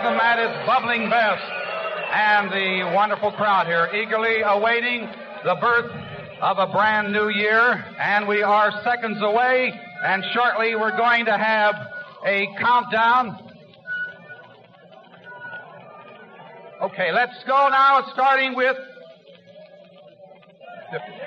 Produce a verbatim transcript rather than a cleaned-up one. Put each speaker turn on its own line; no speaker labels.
Anthem at its bubbling best. And the wonderful crowd here eagerly awaiting the birth of a brand new year. And we are seconds away, and shortly we're going to have a countdown. Okay, let's go now, starting with